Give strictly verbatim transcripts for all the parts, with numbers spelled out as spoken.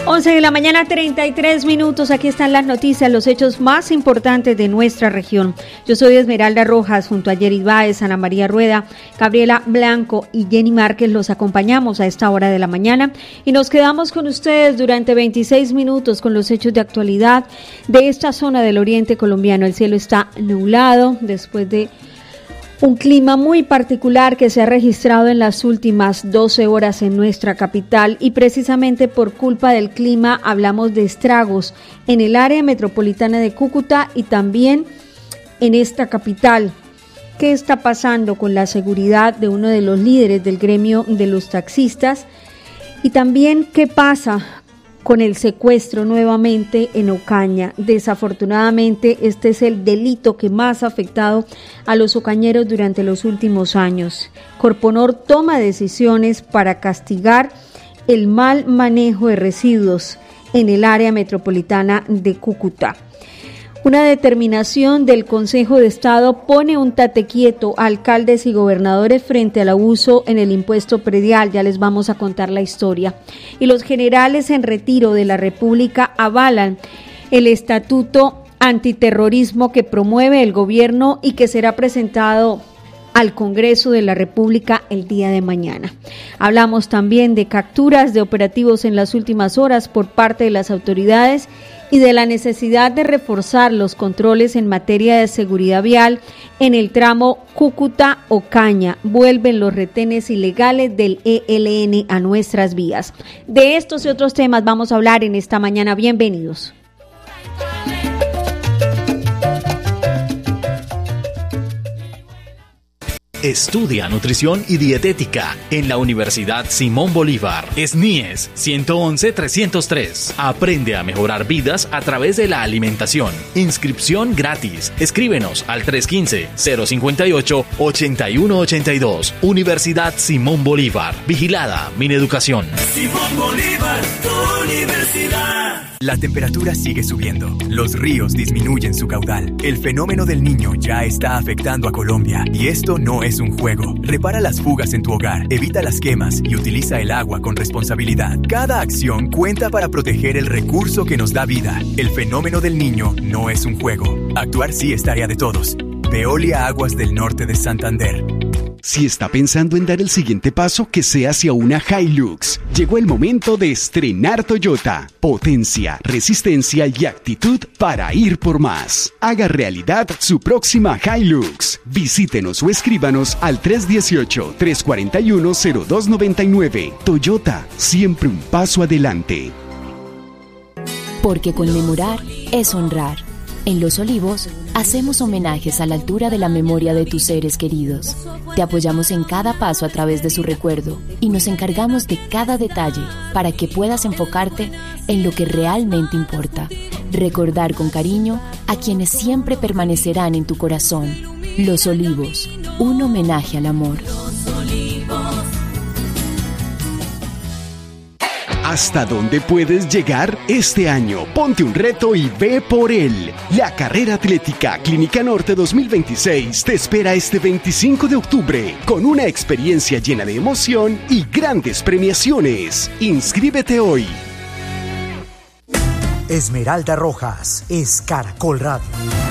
once de la mañana, treinta y tres minutos. Aquí están las noticias, los hechos más importantes de nuestra región. Yo soy Esmeralda Rojas, junto a Jerry Báez, Ana María Rueda, Gabriela Blanco y Jenny Márquez. Los acompañamos a esta hora de la mañana y nos quedamos con ustedes durante veintiséis minutos con los hechos de actualidad de esta zona del oriente colombiano. El cielo está nublado después de un clima muy particular que se ha registrado en las últimas doce horas en nuestra capital, y precisamente por culpa del clima hablamos de estragos en el área metropolitana de Cúcuta y también en esta capital. ¿Qué está pasando con la seguridad de uno de los líderes del gremio de los taxistas? Y también qué pasa con el secuestro nuevamente en Ocaña. Desafortunadamente, este es el delito que más ha afectado a los ocañeros durante los últimos años. Corponor toma decisiones para castigar el mal manejo de residuos en el área metropolitana de Cúcuta. Una determinación del Consejo de Estado pone un tate quieto a alcaldes y gobernadores frente al abuso en el impuesto predial. Ya les vamos a contar la historia. Y los generales en retiro de la República avalan el estatuto antiterrorismo que promueve el gobierno y que será presentado al Congreso de la República el día de mañana. Hablamos también de capturas de operativos en las últimas horas por parte de las autoridades y de la necesidad de reforzar los controles en materia de seguridad vial en el tramo Cúcuta-Ocaña. Vuelven los retenes ilegales del E L N a nuestras vías. De estos y otros temas vamos a hablar en esta mañana. Bienvenidos. Estudia nutrición y dietética en la Universidad Simón Bolívar. S N I E S ciento once trescientos tres. Aprende a mejorar vidas a través de la alimentación. Inscripción gratis. Escríbenos al tres uno cinco, cero cinco ocho, ocho uno ocho dos. Universidad Simón Bolívar. Vigilada Mineducación. Simón Bolívar, tu universidad. La temperatura sigue subiendo, los ríos disminuyen su caudal, el fenómeno del Niño ya está afectando a Colombia y esto no es un juego. Repara las fugas en tu hogar, evita las quemas y utiliza el agua con responsabilidad. Cada acción cuenta para proteger el recurso que nos da vida. El fenómeno del Niño no es un juego. Actuar sí es tarea de todos. Veolia Aguas del Norte de Santander. Si está pensando en dar el siguiente paso, que sea hacia una Hilux. Llegó el momento de estrenar Toyota. Potencia, resistencia y actitud para ir por más. Haga realidad su próxima Hilux. Visítenos o escríbanos al tres uno ocho, tres cuatro uno, cero dos nueve nueve. Toyota, siempre un paso adelante. Porque conmemorar es honrar. En Los Olivos, hacemos homenajes a la altura de la memoria de tus seres queridos. Te apoyamos en cada paso a través de su recuerdo y nos encargamos de cada detalle para que puedas enfocarte en lo que realmente importa. Recordar con cariño a quienes siempre permanecerán en tu corazón. Los Olivos, un homenaje al amor. ¿Hasta dónde puedes llegar este año? Ponte un reto y ve por él. La carrera atlética Clínica Norte dos mil veintiséis te espera este veinticinco de octubre con una experiencia llena de emoción y grandes premiaciones. Inscríbete hoy. Esmeralda Rojas es Caracol Radio.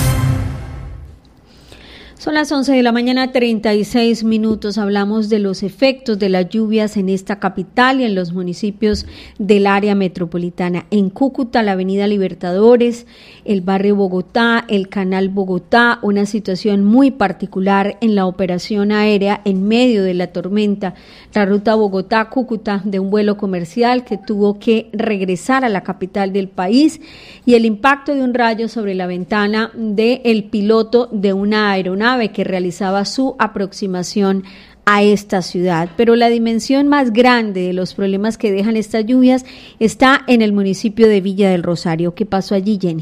Son las once de la mañana, treinta y seis minutos. Hablamos de los efectos de las lluvias en esta capital y en los municipios del área metropolitana. En Cúcuta, la avenida Libertadores, el barrio Bogotá, el canal Bogotá, una situación muy particular en la operación aérea en medio de la tormenta. La ruta Bogotá-Cúcuta de un vuelo comercial que tuvo que regresar a la capital del país, y el impacto de un rayo sobre la ventana del piloto de una aeronave que realizaba su aproximación a esta ciudad. Pero la dimensión más grande de los problemas que dejan estas lluvias está en el municipio de Villa del Rosario. ¿Qué pasó allí, Jenny?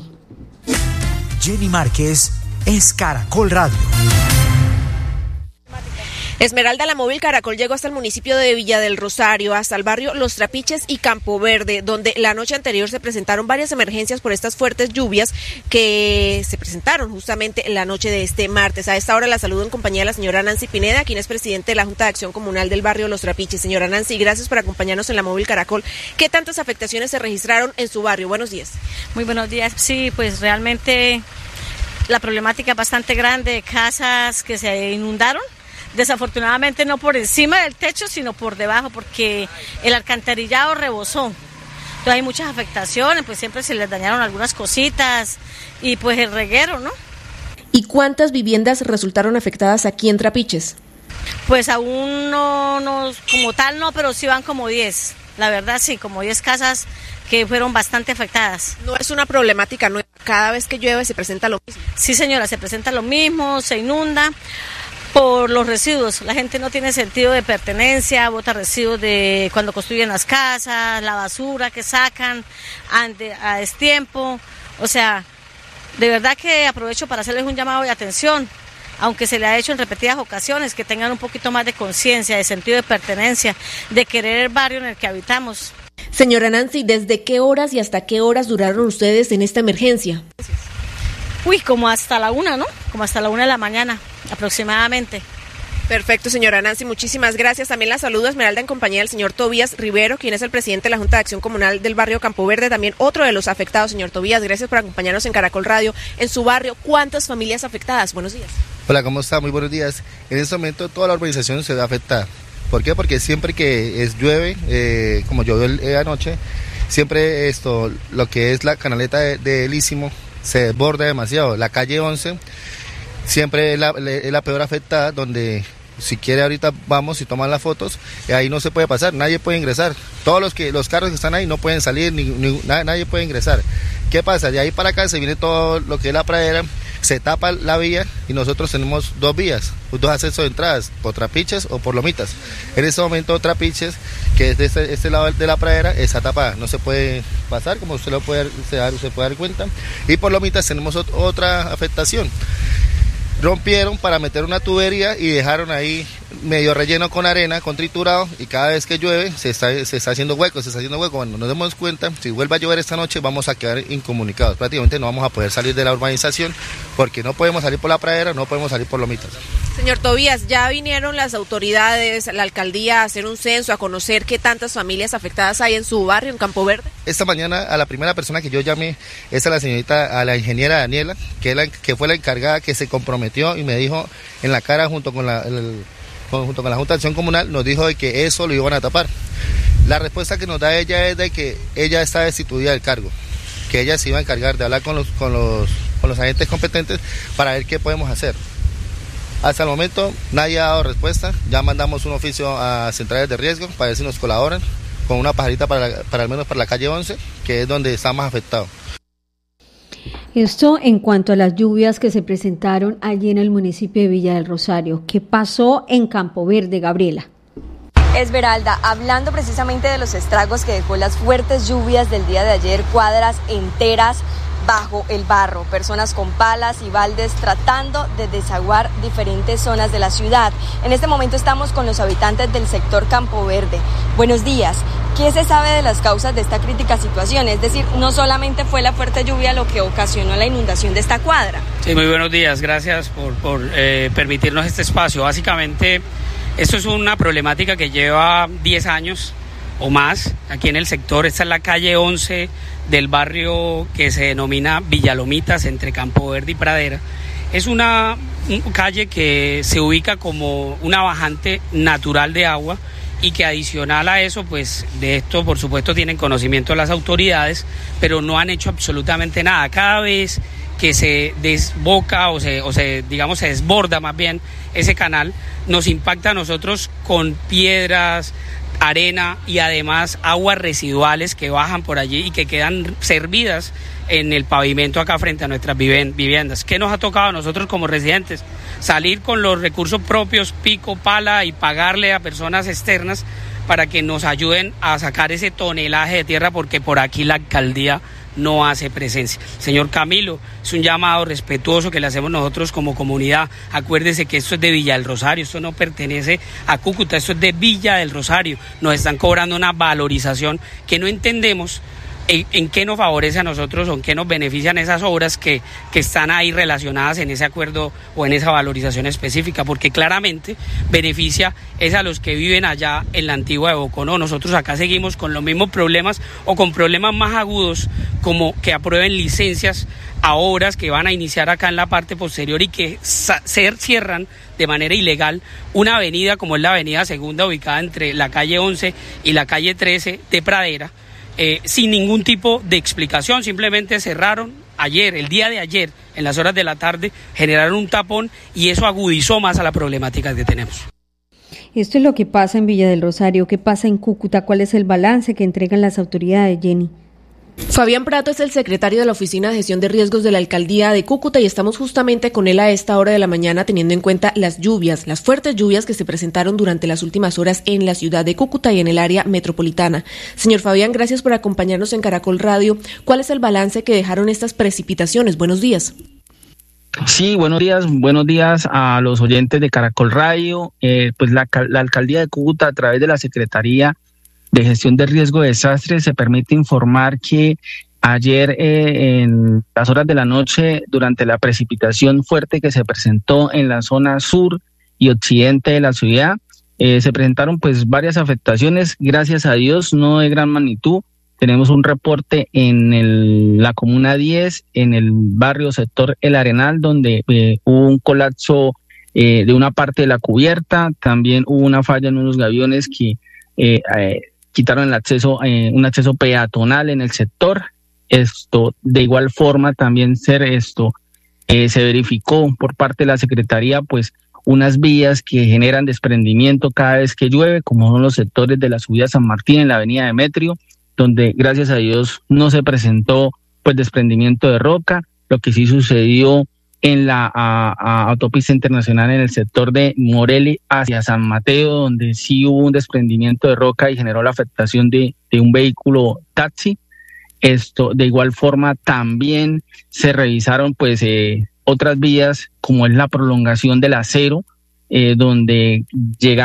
Jenny Márquez es Caracol Radio. Esmeralda, la móvil Caracol llegó hasta el municipio de Villa del Rosario, hasta el barrio Los Trapiches y Campo Verde, donde la noche anterior se presentaron varias emergencias por estas fuertes lluvias que se presentaron justamente en la noche de este martes. A esta hora la saludo en compañía de la señora Nancy Pineda, quien es presidente de la Junta de Acción Comunal del barrio Los Trapiches. Señora Nancy, gracias por acompañarnos en la móvil Caracol. ¿Qué tantas afectaciones se registraron en su barrio? Buenos días. Muy buenos días. Sí, pues realmente la problemática es bastante grande, casas que se inundaron. Desafortunadamente no por encima del techo, sino por debajo, porque el alcantarillado rebosó. Entonces hay muchas afectaciones, pues siempre se les dañaron algunas cositas y pues el reguero, ¿no? ¿Y cuántas viviendas resultaron afectadas aquí en Trapiches? Pues aún no, no como tal no, pero sí van como diez. La verdad sí, como diez casas que fueron bastante afectadas. No es una problemática nueva, cada vez que llueve se presenta lo mismo. Sí señora, se presenta lo mismo, se inunda. Por los residuos, la gente no tiene sentido de pertenencia, bota residuos de cuando construyen las casas, la basura que sacan a destiempo, o sea, de verdad que aprovecho para hacerles un llamado de atención, aunque se le ha hecho en repetidas ocasiones, que tengan un poquito más de conciencia, de sentido de pertenencia, de querer el barrio en el que habitamos. Señora Nancy, ¿desde qué horas y hasta qué horas duraron ustedes en esta emergencia? Uy, como hasta la una, ¿no? Como hasta la una de la mañana, aproximadamente. Perfecto, señora Nancy, muchísimas gracias. También la saludo Esmeralda en compañía del señor Tobías Rivero, quien es el presidente de la Junta de Acción Comunal del barrio Campo Verde, también otro de los afectados. Señor Tobías, gracias por acompañarnos en Caracol Radio. En su barrio, ¿cuántas familias afectadas? Buenos días. Hola, ¿cómo está? Muy buenos días. En este momento toda la urbanización se ve afectada. ¿Por qué? Porque siempre que es llueve, eh, como llovió el, anoche, siempre esto, lo que es la canaleta de, de El Istmo se desborda demasiado. La calle once siempre es la, es la peor afectada, donde si quiere ahorita vamos y toman las fotos, ahí no se puede pasar, nadie puede ingresar. Todos los que los carros que están ahí no pueden salir, ni, ni, nadie puede ingresar. ¿Qué pasa? De ahí para acá se viene todo lo que es la pradera, se tapa la vía y nosotros tenemos dos vías, dos accesos de entradas, por Trapiches o por Lomitas. En este momento Trapiches, que es de este, este lado de la pradera, está tapada, no se puede pasar, como usted lo puede, se, se puede dar cuenta. Y por Lomitas tenemos ot- otra afectación. Rompieron para meter una tubería y dejaron ahí medio relleno con arena, con triturado, y cada vez que llueve se está, se está haciendo hueco, se está haciendo hueco. Cuando nos demos cuenta, si vuelve a llover esta noche vamos a quedar incomunicados, prácticamente no vamos a poder salir de la urbanización porque no podemos salir por la pradera, no podemos salir por Lomitas. Señor Tobías, ya vinieron las autoridades, la alcaldía a hacer un censo, a conocer qué tantas familias afectadas hay en su barrio, en Campo Verde. Esta mañana a la primera persona que yo llamé es a la señorita, a la ingeniera Daniela, que, es la, que fue la encargada, que se comprometió y me dijo en la cara junto con la, el, junto con la Junta de Acción Comunal, nos dijo de que eso lo iban a tapar. La respuesta que nos da ella es de que ella está destituida del cargo, que ella se iba a encargar de hablar con los, con los, con los agentes competentes para ver qué podemos hacer. Hasta el momento nadie ha dado respuesta, ya mandamos un oficio a centrales de riesgo para ver si nos colaboran con una pajarita para, para al menos para la calle once, que es donde está más afectado. Esto en cuanto a las lluvias que se presentaron allí en el municipio de Villa del Rosario. ¿Qué pasó en Campo Verde, Gabriela? Esmeralda, hablando precisamente de los estragos que dejó las fuertes lluvias del día de ayer, cuadras enteras bajo el barro, personas con palas y baldes tratando de desaguar diferentes zonas de la ciudad. En este momento estamos con los habitantes del sector Campo Verde. Buenos días. ¿Qué se sabe de las causas de esta crítica situación? Es decir, no solamente fue la fuerte lluvia lo que ocasionó la inundación de esta cuadra. Sí, muy buenos días. Gracias por, por eh, permitirnos este espacio. Básicamente, esto es una problemática que lleva diez años o más aquí en el sector. Esta es la calle once del barrio que se denomina Villalomitas, entre Campo Verde y Pradera. Es una calle que se ubica como una bajante natural de agua y que adicional a eso, pues de esto por supuesto tienen conocimiento las autoridades, pero no han hecho absolutamente nada. Cada vez que se desboca o se, o se digamos se desborda más bien ese canal, nos impacta a nosotros con piedras, arena y además aguas residuales que bajan por allí y que quedan servidas en el pavimento acá frente a nuestras viviendas. ¿Qué nos ha tocado a nosotros como residentes? Salir con los recursos propios, pico, pala, y pagarle a personas externas para que nos ayuden a sacar ese tonelaje de tierra, porque por aquí la alcaldía no hace presencia. Señor Camilo, es un llamado respetuoso que le hacemos nosotros como comunidad. Acuérdese que esto es de Villa del Rosario, esto no pertenece a Cúcuta, esto es de Villa del Rosario. Nos están cobrando una valorización que no entendemos en, en qué nos favorece a nosotros o en qué nos benefician esas obras que, que están ahí relacionadas en ese acuerdo o en esa valorización específica, porque claramente beneficia es a los que viven allá en la antigua de Boconó. Nosotros acá seguimos con los mismos problemas o con problemas más agudos, como que aprueben licencias a obras que van a iniciar acá en la parte posterior y que se cierran de manera ilegal una avenida como es la avenida Segunda, ubicada entre la calle once y la calle trece de Pradera, eh, sin ningún tipo de explicación. Simplemente cerraron ayer, el día de ayer, en las horas de la tarde, generaron un tapón y eso agudizó más a la problemática que tenemos. Esto es lo que pasa en Villa del Rosario. ¿Qué pasa en Cúcuta? ¿Cuál es el balance que entregan las autoridades, Jenny? Fabián Prato es el secretario de la Oficina de Gestión de Riesgos de la Alcaldía de Cúcuta y estamos justamente con él a esta hora de la mañana, teniendo en cuenta las lluvias, las fuertes lluvias que se presentaron durante las últimas horas en la ciudad de Cúcuta y en el área metropolitana. Señor Fabián, gracias por acompañarnos en Caracol Radio. ¿Cuál es el balance que dejaron estas precipitaciones? Buenos días. Sí, buenos días, buenos días a los oyentes de Caracol Radio. Eh, pues la, la Alcaldía de Cúcuta, a través de la Secretaría de Gestión de Riesgo de Desastres, se permite informar que ayer eh, en las horas de la noche, durante la precipitación fuerte que se presentó en la zona sur y occidente de la ciudad, eh, se presentaron pues varias afectaciones, gracias a Dios no de gran magnitud. Tenemos un reporte en el, la comuna diez, en el barrio sector El Arenal, donde eh, hubo un colapso eh, de una parte de la cubierta. También hubo una falla en unos gaviones que eh, eh, quitaron el acceso, eh, un acceso peatonal en el sector. Esto, de igual forma, también ser esto eh, se verificó por parte de la Secretaría, pues unas vías que generan desprendimiento cada vez que llueve, como son los sectores de la subida San Martín en la avenida Demetrio, donde gracias a Dios no se presentó pues desprendimiento de roca. Lo que sí sucedió en la a, a autopista internacional en el sector de Morelia hacia San Mateo, donde sí hubo un desprendimiento de roca y generó la afectación de, de un vehículo taxi. Esto, de igual forma, también se revisaron pues eh, otras vías, como es la prolongación del acero, eh, donde llega